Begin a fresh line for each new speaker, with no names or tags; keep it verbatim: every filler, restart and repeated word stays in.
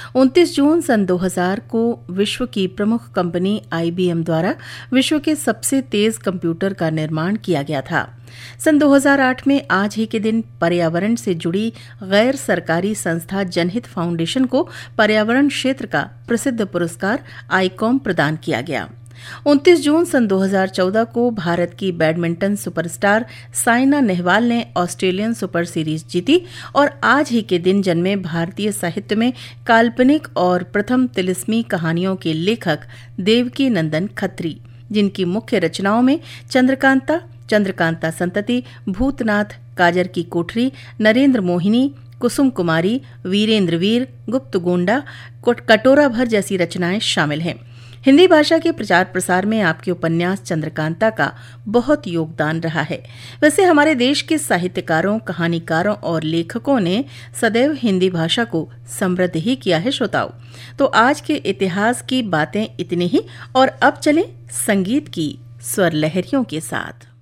उनतीस जून सन दो हज़ार को विश्व की प्रमुख कंपनी आई बी एम द्वारा विश्व के सबसे तेज कंप्यूटर का निर्माण किया गया था। सन दो हज़ार आठ में आज ही के दिन पर्यावरण से जुड़ी गैर सरकारी संस्था जनहित फाउंडेशन को पर्यावरण क्षेत्र का प्रसिद्ध पुरस्कार आईकॉम प्रदान किया गया। उनतीस जून सन दो हज़ार चौदह को भारत की बैडमिंटन सुपरस्टार साइना नेहवाल ने ऑस्ट्रेलियन सुपर सीरीज जीती और आज ही के दिन जन्मे भारतीय साहित्य में काल्पनिक और प्रथम तिलिस्मी कहानियों के लेखक देवकी नंदन खत्री, जिनकी मुख्य रचनाओं में चंद्रकांता, चंद्रकांता संतति, भूतनाथ, काजर की कोठरी, नरेंद्र मोहिनी, कुसुम कुमारी, वीरेंद्र वीर, गुप्त गोंडा, कटोरा भर जैसी रचनाएं शामिल हैं। हिंदी भाषा के प्रचार प्रसार में आपके उपन्यास चंद्रकांता का बहुत योगदान रहा है। वैसे हमारे देश के साहित्यकारों, कहानीकारों और लेखकों ने सदैव हिंदी भाषा को समृद्ध ही किया है। श्रोताओं, तो आज के इतिहास की बातें इतनी ही, और अब चलें संगीत की स्वर लहरियों के साथ।